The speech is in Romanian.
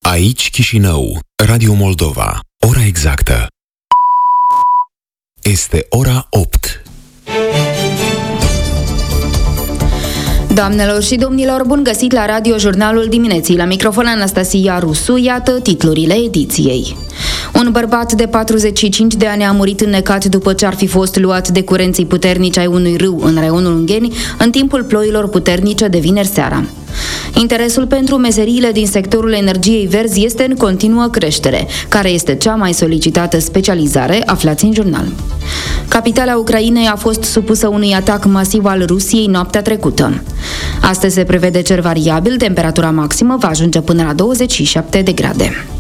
Aici Chișinău, Radio Moldova. Ora exactă este ora 8. Doamnelor și domnilor, bun găsit la Radio Jurnalul Dimineții. La microfon Anastasia Rusu, iată titlurile ediției. Un bărbat de 45 de ani a murit înnecat după ce ar fi fost luat de curenții puternici ai unui râu în raionul Ungheni în timpul ploilor puternice de vineri seara. Interesul pentru meseriile din sectorul energiei verzi este în continuă creștere. Care este cea mai solicitată specializare? Aflați în jurnal. Capitala Ucrainei a fost supusă unui atac masiv al Rusiei noaptea trecută. Astăzi se prevede cer variabil, temperatura maximă va ajunge până la 27 de grade.